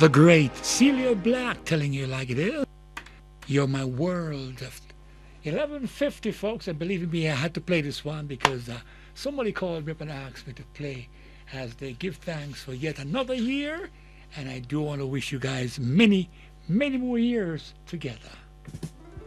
the great Celia Black telling you like it is. You're my world. 11:50, folks. And believe me, I had to play this one because somebody called me up and asked me to play as they give thanks for yet another year. And I do want to wish you guys many, many more years together.